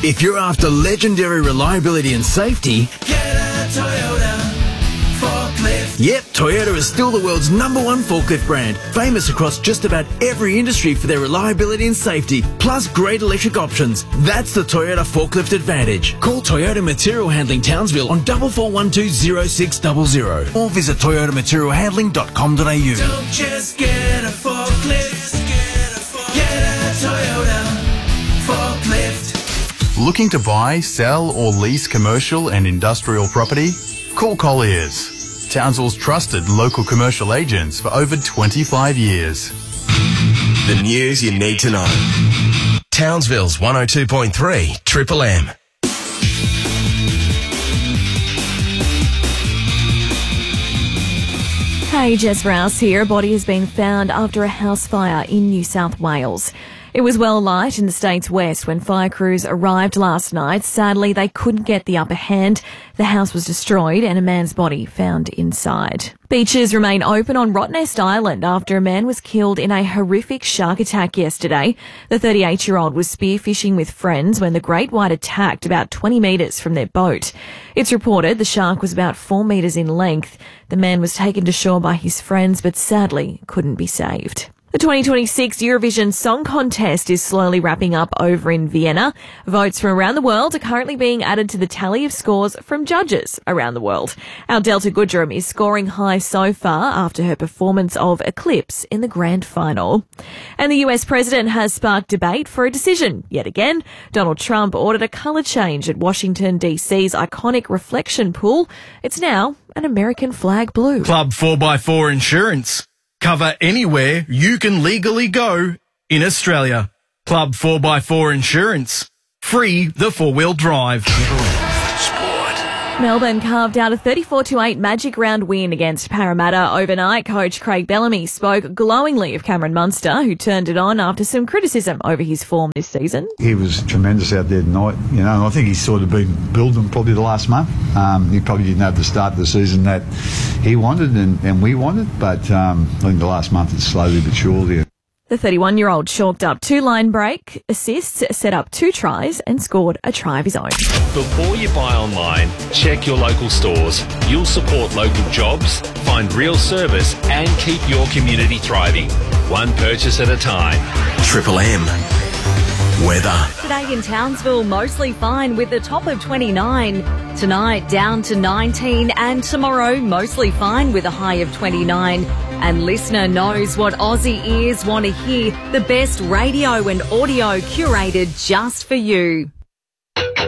If you're after legendary reliability and safety, get a Toyota forklift. Yep, Toyota is still the world's #1 forklift brand, famous across just about every industry for their reliability and safety, plus great electric options. That's the Toyota forklift advantage. Call Toyota Material Handling Townsville on 44120600 or visit toyotamaterialhandling.com.au. Don't just get a forklift, get a Toyota forklift. Looking to buy, sell or lease commercial and industrial property? Call Colliers, Townsville's trusted local commercial agents for over 25 years. The news you need to know. Townsville's 102.3 Triple M. Hey, Jess Rouse here. A body has been found after a house fire in New South Wales. It was well light in the state's west when fire crews arrived last night. Sadly, they couldn't get the upper hand. The house was destroyed and a man's body found inside. Beaches remain open on Rottnest Island after a man was killed in a horrific shark attack yesterday. The 38-year-old was spearfishing with friends when the great white attacked about 20 metres from their boat. It's reported the shark was about 4 metres in length. The man was taken to shore by his friends but sadly couldn't be saved. The 2026 Eurovision Song Contest is slowly wrapping up over in Vienna. Votes from around the world are currently being added to the tally of scores from judges around the world. Our Delta Goodrum is scoring high so far after her performance of Eclipse in the grand final. And the US president has sparked debate for a decision. Yet again, Donald Trump ordered a colour change at Washington, D.C.'s iconic reflection pool. It's now an American flag blue. Club 4x4 Insurance. Cover anywhere you can legally go in Australia. Club 4x4 Insurance. Free the 4-wheel drive. Melbourne carved out a 34-8 Magic Round win against Parramatta overnight. Coach Craig Bellamy spoke glowingly of Cameron Munster, who turned it on after some criticism over his form this season. He was tremendous out there tonight, and I think he's sort of been building probably the last month. He probably didn't have the start of the season that he wanted and we wanted, but I think the last month it's slowly but surely. The 31-year-old chalked up 2 line break assists, set up 2 tries and scored a try of his own. Before you buy online, check your local stores. You'll support local jobs, find real service and keep your community thriving. One purchase at a time. Triple M. Weather. Today in Townsville, mostly fine with the top of 29. Tonight, down to 19. And tomorrow, mostly fine with a high of 29. And listener knows what Aussie ears want to hear. The best radio and audio curated just for you.